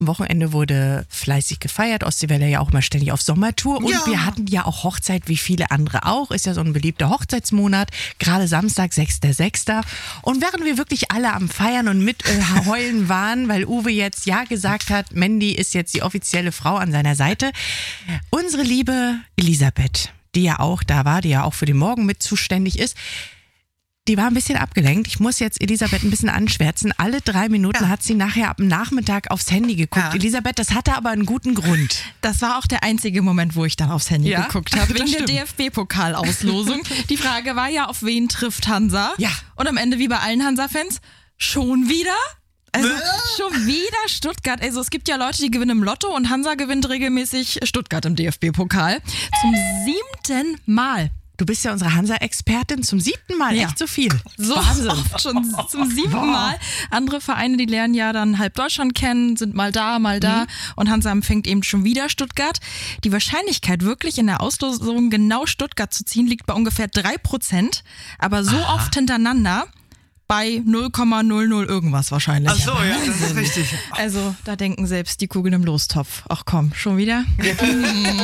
Wochenende wurde fleißig gefeiert. Ostseewelle ja auch mal ständig auf Sommertour. Und Ja. wir hatten ja auch Hochzeit, wie viele andere auch. Ist ja so ein beliebter Hochzeitsmonat. Gerade Samstag, 6.6. Und während wir wirklich alle am Feiern und mit heulen waren, weil Uwe jetzt ja gesagt hat, Mandy ist jetzt die offizielle Frau an seiner Seite. Unsere liebe Elisabeth, die ja auch da war, die ja auch für den Morgen mit zuständig ist, die war ein bisschen abgelenkt. Ich muss jetzt Elisabeth ein bisschen anschwärzen. Alle 3 Minuten hat sie nachher ab dem Nachmittag aufs Handy geguckt. Ja. Elisabeth, das hatte aber einen guten Grund. Das war auch der einzige Moment, wo ich dann aufs Handy Ja, geguckt habe, das wegen der stimmt. DFB-Pokalauslosung. Die Frage war ja, auf wen trifft Hansa? Ja. Und am Ende, wie bei allen Hansa-Fans, schon wieder? Also schon wieder Stuttgart. Also es gibt ja Leute, die gewinnen im Lotto und Hansa gewinnt regelmäßig Stuttgart im DFB-Pokal. Zum 7. Mal. Du bist ja unsere Hansa-Expertin zum 7. Mal. Ja. Echt so viel. So Wahnsinn. oft schon zum 7. Mal. Andere Vereine, die lernen ja dann halb Deutschland kennen, sind mal da. Und Hansa empfängt eben schon wieder Stuttgart. Die Wahrscheinlichkeit, wirklich in der Auslosung genau Stuttgart zu ziehen, liegt bei ungefähr 3%. Aber so oft hintereinander bei 0,00 irgendwas wahrscheinlich. Ach so, ja, das ist richtig. Also da denken selbst die Kugeln im Lostopf. Ach komm, schon wieder?